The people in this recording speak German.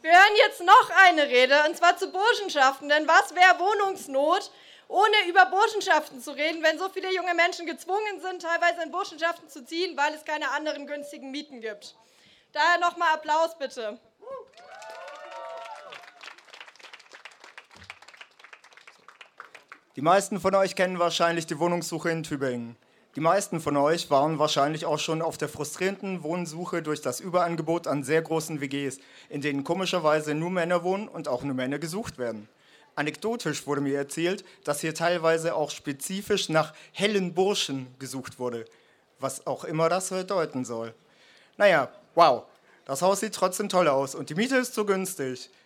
Wir hören jetzt noch eine Rede, und zwar zu Burschenschaften. Denn was wäre Wohnungsnot, ohne über Burschenschaften zu reden, wenn so viele junge Menschen gezwungen sind, teilweise in Burschenschaften zu ziehen, weil es keine anderen günstigen Mieten gibt. Daher nochmal Applaus bitte. Die meisten von euch kennen wahrscheinlich die Wohnungssuche in Tübingen. Die meisten von euch waren wahrscheinlich auch schon auf der frustrierenden Wohnsuche durch das Überangebot an sehr großen WGs, in denen komischerweise nur Männer wohnen und auch nur Männer gesucht werden. Anekdotisch wurde mir erzählt, dass hier teilweise auch spezifisch nach hellen Burschen gesucht wurde, was auch immer das bedeuten soll. Naja, wow, das Haus sieht trotzdem toll aus und die Miete ist so günstig.